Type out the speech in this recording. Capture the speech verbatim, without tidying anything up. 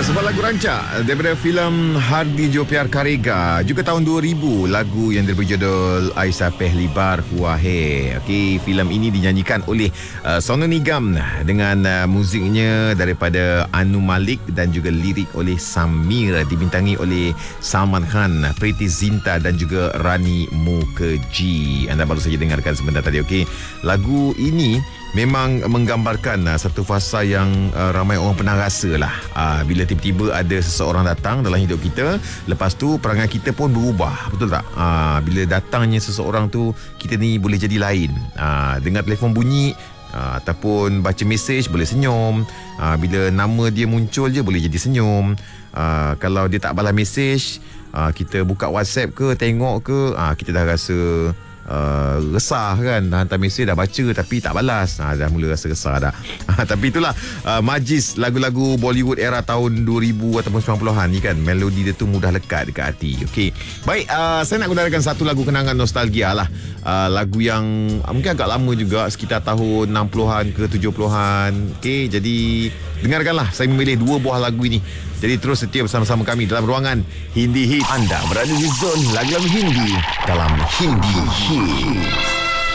Sebuah lagu rancak daripada filem Hardi Jo Pyar Karega, juga tahun dua ribu, lagu yang berjudul Aisa Pehli Bar Hua Hai. Okey, filem ini dinyanyikan oleh uh, Sonu Nigam dengan uh, muziknya daripada Anu Malik dan juga lirik oleh Samir, dibintangi oleh Salman Khan, Preity Zinta dan juga Rani Mukherjee. Anda baru saja dengarkan sebentar tadi. Okey, lagu ini memang menggambarkan uh, satu fasa yang uh, ramai orang pernah rasa lah, uh, bila tiba-tiba ada seseorang datang dalam hidup kita, lepas tu perangai kita pun berubah, betul tak? Uh, bila datangnya seseorang tu, kita ni boleh jadi lain. Uh, dengar telefon bunyi uh, ataupun baca mesej boleh senyum. Uh, bila nama dia muncul je boleh jadi senyum. Uh, kalau dia tak balas mesej, uh, kita buka WhatsApp ke, tengok ke, uh, kita dah rasa Uh, resah kan, dah hantar mesej, dah baca tapi tak balas, ha, dah mula rasa resah dah. Ha, tapi itulah uh, majlis lagu-lagu Bollywood era tahun dua ribu ataupun sembilan puluhan ni kan, melodi dia tu mudah lekat dekat hati. Okey, baik, uh, saya nak gunakan satu lagu kenangan nostalgia lah, uh, lagu yang uh, mungkin agak lama juga, sekitar tahun enam puluhan ke tujuh puluhan. Okey, jadi dengarkanlah, saya memilih dua buah lagu ini. Jadi terus setia bersama-sama kami dalam ruangan Hindi Hit. Anda berada di zon lagu-lagu Hindi dalam Hindi Hit.